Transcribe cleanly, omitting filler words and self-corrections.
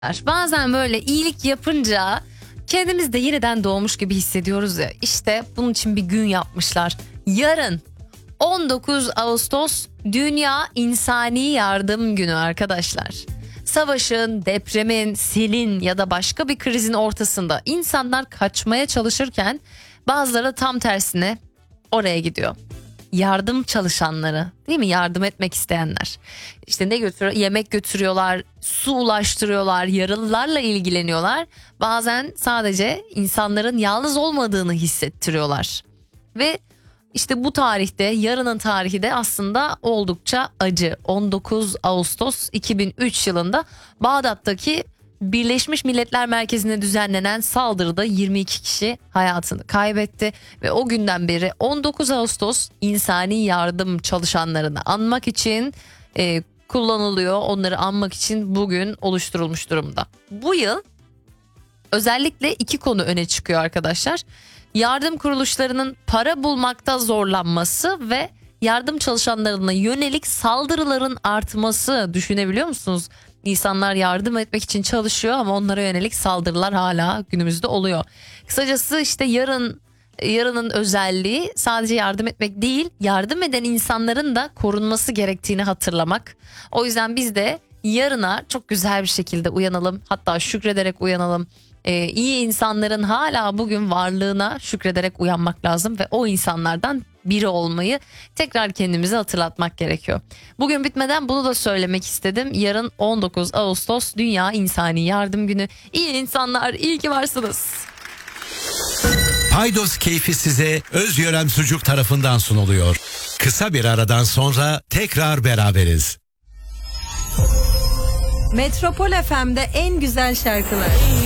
Bazen böyle iyilik yapınca kendimiz de yeniden doğmuş gibi hissediyoruz ya. İşte bunun için bir gün yapmışlar. Yarın 19 Ağustos Dünya İnsani Yardım Günü arkadaşlar. Savaşın, depremin, selin ya da başka bir krizin ortasında insanlar kaçmaya çalışırken bazıları tam tersine oraya gidiyor. Yardım çalışanları, değil mi? Yardım etmek isteyenler. İşte ne götürüyor? Yemek götürüyorlar, su ulaştırıyorlar, yaralılarla ilgileniyorlar. Bazen sadece insanların yalnız olmadığını hissettiriyorlar. Ve işte bu tarihte, yarının tarihi de aslında oldukça acı. 19 Ağustos 2003 yılında Bağdat'taki Birleşmiş Milletler Merkezi'ne düzenlenen saldırıda 22 kişi hayatını kaybetti ve o günden beri 19 Ağustos insani yardım çalışanlarını anmak için kullanılıyor. Onları anmak için bugün oluşturulmuş durumda. Bu yıl özellikle iki konu öne çıkıyor arkadaşlar. Yardım kuruluşlarının para bulmakta zorlanması ve yardım çalışanlarına yönelik saldırıların artması. Düşünebiliyor musunuz? İnsanlar yardım etmek için çalışıyor ama onlara yönelik saldırılar hala günümüzde oluyor. Kısacası işte yarının özelliği sadece yardım etmek değil, yardım eden insanların da korunması gerektiğini hatırlamak. O yüzden biz de yarına çok güzel bir şekilde uyanalım, hatta şükrederek uyanalım. İyi insanların hala bugün varlığına şükrederek uyanmak lazım ve o insanlardan biri olmayı tekrar kendimize hatırlatmak gerekiyor. Bugün bitmeden bunu da söylemek istedim. Yarın 19 Ağustos Dünya İnsani Yardım Günü. İyi insanlar, iyi ki varsınız. Paydos keyfi size Özgören Sucuk tarafından sunuluyor. Kısa bir aradan sonra tekrar beraberiz. Metropol FM'de en güzel şarkılar.